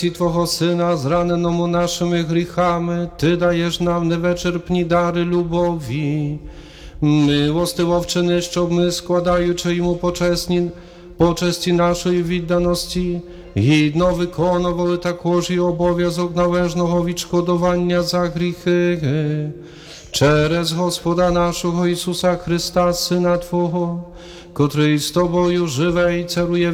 Твого Сина, зраненому нашими гріхами, Ти даєш нам невичерпні дари любові. Милостиво вчини, щоб ми, складаючи йому почесті нашої відданості, гідно виконували також і обов'язок належного відшкодування за гріхи. Через Господа нашого Ісуса Христа, Сина Твого, котрий з Тобою живе і царує